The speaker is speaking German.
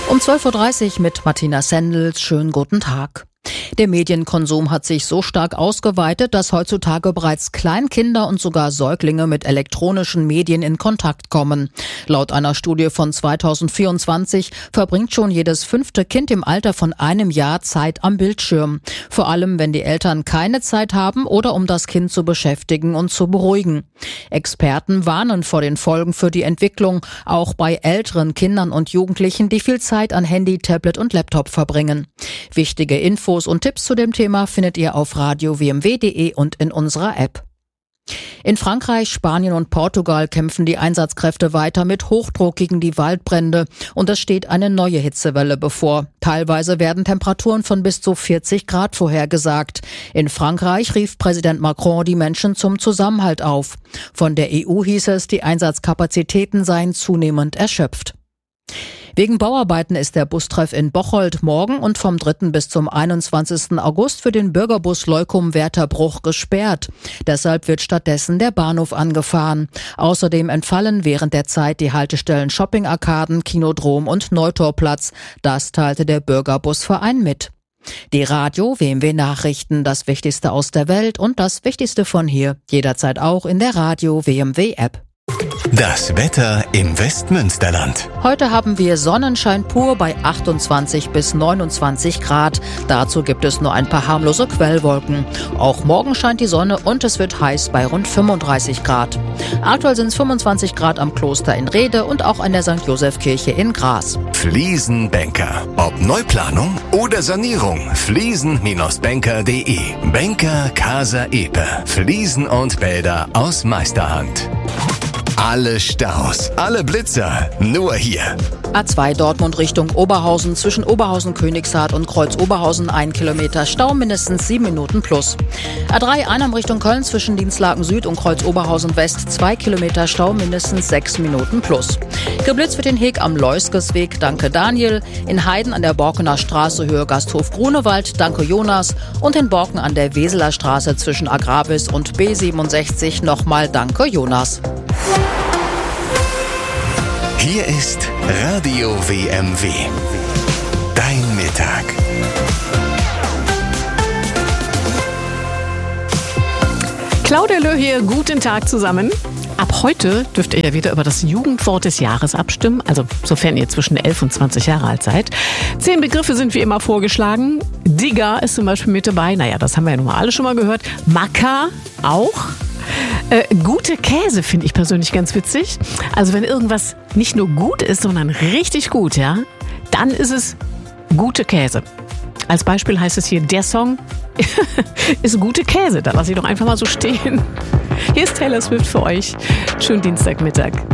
Um 12.30 Uhr mit Martina Sendels. Schönen guten Tag. Der Medienkonsum hat sich so stark ausgeweitet, dass heutzutage bereits Kleinkinder und sogar Säuglinge mit elektronischen Medien in Kontakt kommen. Laut einer Studie von 2024 verbringt schon jedes 5. Kind im Alter von 1 Jahr Zeit am Bildschirm. Vor allem, wenn die Eltern keine Zeit haben oder um das Kind zu beschäftigen und zu beruhigen. Experten warnen vor den Folgen für die Entwicklung, auch bei älteren Kindern und Jugendlichen, die viel Zeit an Handy, Tablet und Laptop verbringen. Wichtige Infos und Tipps zu dem Thema findet ihr auf radio-wmw.de und in unserer App. In Frankreich, Spanien und Portugal kämpfen die Einsatzkräfte weiter mit Hochdruck gegen die Waldbrände und es steht eine neue Hitzewelle bevor. Teilweise werden Temperaturen von bis zu 40 Grad vorhergesagt. In Frankreich rief Präsident Macron die Menschen zum Zusammenhalt auf. Von der EU hieß es, die Einsatzkapazitäten seien zunehmend erschöpft. Wegen Bauarbeiten ist der Bustreff in Bocholt morgen und vom 3. bis zum 21. August für den Bürgerbus Leukum-Wärterbruch gesperrt. Deshalb wird stattdessen der Bahnhof angefahren. Außerdem entfallen während der Zeit die Haltestellen Shopping-Arkaden, Kinodrom und Neutorplatz. Das teilte der Bürgerbusverein mit. Die Radio-WMW Nachrichten, das Wichtigste aus der Welt und das Wichtigste von hier. Jederzeit auch in der Radio-WMW-App. Das Wetter im Westmünsterland. Heute haben wir Sonnenschein pur bei 28 bis 29 Grad. Dazu gibt es nur ein paar harmlose Quellwolken. Auch morgen scheint die Sonne und es wird heiß bei rund 35 Grad. Aktuell sind es 25 Grad am Kloster in Rhede und auch an der St. Joseph-Kirche in Graz. Fliesenbänker. Ob Neuplanung oder Sanierung. Fliesen-Banker.de. Banker Casa Epe. Fliesen und Bäder aus Meisterhand. Alle Staus, alle Blitzer, nur hier. A2 Dortmund Richtung Oberhausen, zwischen Oberhausen-Königshardt und Kreuz-Oberhausen 1 Kilometer Stau, mindestens 7 Minuten plus. A3 Einheim Richtung Köln, zwischen Dienstlaken Süd und Kreuz-Oberhausen West 2 Kilometer Stau, mindestens 6 Minuten plus. Geblitzt wird in Heg am Leuskesweg, danke Daniel. In Heiden an der Borkener Straße Höhe Gasthof Grunewald, danke Jonas. Und in Borken an der Weseler Straße zwischen Agravis und B67 nochmal danke Jonas. Hier ist Radio WMW. Dein Mittag. Claudia Löh hier, guten Tag zusammen. Ab heute dürft ihr ja wieder über das Jugendwort des Jahres abstimmen, also sofern ihr zwischen 11 und 20 Jahre alt seid. 10 Begriffe sind wie immer vorgeschlagen. Digger ist zum Beispiel mit dabei, naja, das haben wir ja nun mal alle schon mal gehört. Macker auch. Gute Käse finde ich persönlich ganz witzig. Also wenn irgendwas nicht nur gut ist, sondern richtig gut, ja, dann ist es gute Käse. Als Beispiel heißt es hier, der Song ist gute Käse. Da lasse ich doch einfach mal so stehen. Hier ist Taylor Swift für euch. Schönen Dienstagmittag.